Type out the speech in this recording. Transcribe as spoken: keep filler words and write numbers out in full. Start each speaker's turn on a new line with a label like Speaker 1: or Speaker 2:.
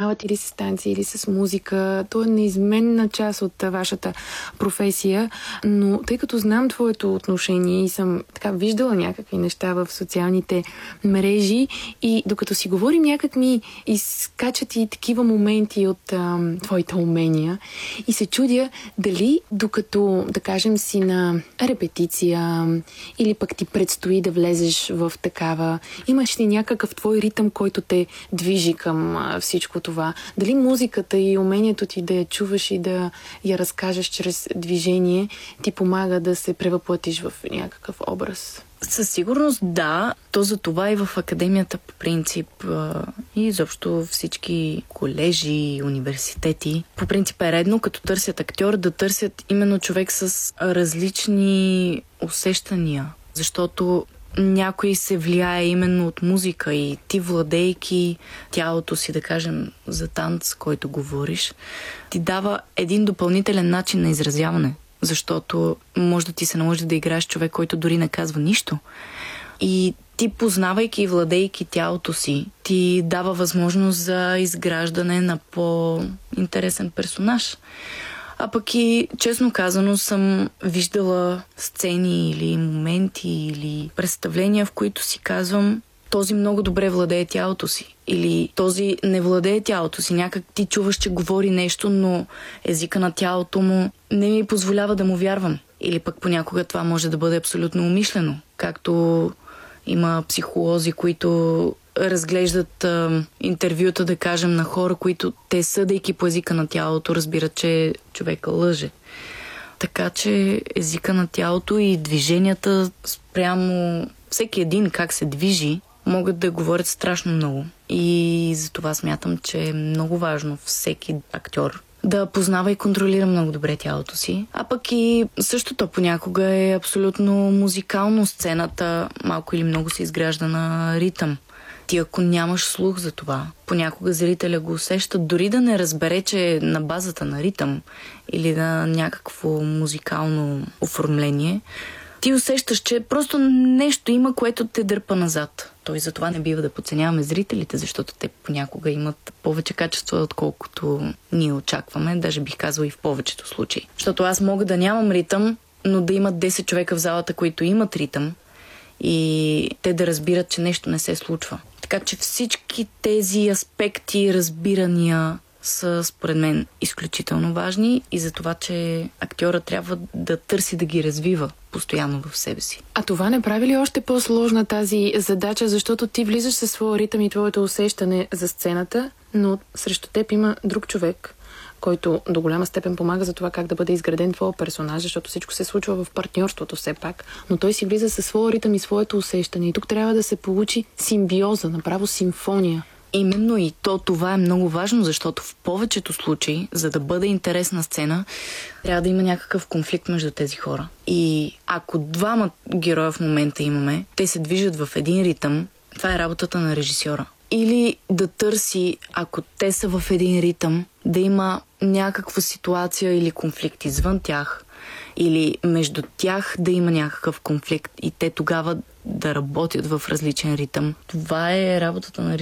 Speaker 1: занимавате или с танци, или с музика. То е неизменна част от вашата професия, но тъй като знам твоето отношение и съм така виждала някакви неща в социалните мрежи и докато си говорим, някак ми изкачат и такива моменти от а, твоите умения и се чудя дали докато, да кажем, си на репетиция или пък ти предстои да влезеш в такава, имаш ли някакъв твой ритъм, който те движи към а, всичко това? Дали музиката и умението ти да я чуваш и да я разкажеш чрез движение ти помага да се превъплатиш в някакъв образ?
Speaker 2: Със сигурност да. То за това и в академията по принцип и изобщо всички колежи, университети. По принцип е редно, като търсят актьор, да търсят именно човек с различни усещания. Защото някой се влияе именно от музика и ти, владейки тялото си, да кажем, за танц, който говориш, ти дава един допълнителен начин на изразяване. Защото може да ти се наложи да играеш човек, който дори не казва нищо. И ти, познавайки и владейки тялото си, ти дава възможност за изграждане на по-интересен персонаж. А пък и, честно казано, съм виждала сцени или моменти или представления, в които си казвам, този много добре владее тялото си. Или този не владее тялото си. Някак ти чуваш, че говори нещо, но езика на тялото му не ми позволява да му вярвам. Или пък понякога това може да бъде абсолютно умишлено. Както има психолози, които разглеждат а, интервюта, да кажем, на хора, които те, съдейки по езика на тялото, разбират, че човека лъже. Така че езика на тялото и движенията спрямо всеки един как се движи, могат да говорят страшно много. И за това смятам, че е много важно всеки актьор да познава и контролира много добре тялото си. А пък и същото понякога е абсолютно музикално. Сцената малко или много се изгражда на ритъм. Ти ако нямаш слух за това, понякога зрителя го усеща, дори да не разбере, че е на базата на ритъм или на някакво музикално оформление, ти усещаш, че просто нещо има, което те дърпа назад. Той затова не бива да подценяваме зрителите, защото те понякога имат повече качества, отколкото ние очакваме. Даже бих казала и в повечето случаи. Защото аз мога да нямам ритъм, но да имат десет човека в залата, които имат ритъм и те да разбират, че нещо не се случва. Така че всички тези аспекти, разбирания са според мен изключително важни и за това, че актьора трябва да търси да ги развива постоянно в себе си.
Speaker 1: А това не прави ли още по-сложна тази задача, защото ти влизаш със своя ритъм и твоето усещане за сцената, но срещу теб има друг човек, който до голяма степен помага за това как да бъде изграден твоя персонаж, защото всичко се случва в партньорството все пак, но той си влиза със своя ритъм и своето усещане и тук трябва да се получи симбиоза, направо симфония.
Speaker 2: Именно и то това е много важно, защото в повечето случаи, за да бъде интересна сцена, трябва да има някакъв конфликт между тези хора. И ако двама героя в момента имаме, те се движат в един ритъм, това е работата на режисьора. Или да търси, ако те са в един ритъм, да има някаква ситуация или конфликт извън тях, или между тях да има някакъв конфликт и те тогава да работят в различен ритъм. Това е работата на